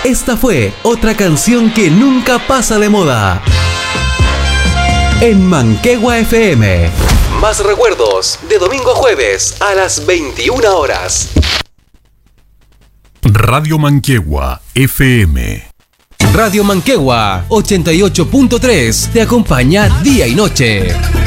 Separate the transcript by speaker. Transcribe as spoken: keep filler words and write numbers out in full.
Speaker 1: Esta fue otra canción que nunca pasa de moda. En Manquehua F M. Más recuerdos de domingo a jueves a las veintiuna horas.
Speaker 2: Radio Manquehua F M.
Speaker 1: Radio Manquehua ochenta y ocho punto tres te acompaña día y noche.